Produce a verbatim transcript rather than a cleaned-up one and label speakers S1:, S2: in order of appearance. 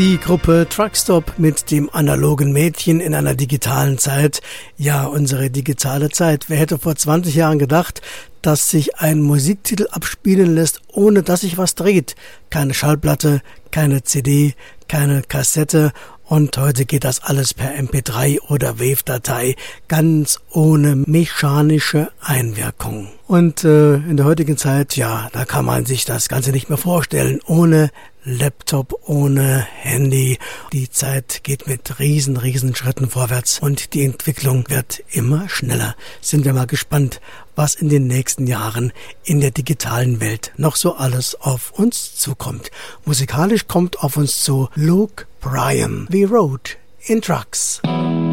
S1: Die Gruppe Truckstop mit dem analogen Mädchen in einer digitalen Zeit. Ja, unsere digitale Zeit. Wer hätte vor zwanzig Jahren gedacht, dass sich ein Musiktitel abspielen lässt, ohne dass sich was dreht? Keine Schallplatte, keine C D, keine Kassette. Und heute geht das alles per M P drei oder Wave-Datei, ganz ohne mechanische Einwirkung. Und äh, in der heutigen Zeit, ja, da kann man sich das Ganze nicht mehr vorstellen, ohne Laptop, ohne Handy. Die Zeit geht mit riesen, riesen Schritten vorwärts und die Entwicklung wird immer schneller. Sind wir mal gespannt, was in den nächsten Jahren in der digitalen Welt noch so alles auf uns zukommt. Musikalisch kommt auf uns zu Luke Bryan, We Rode in Trucks.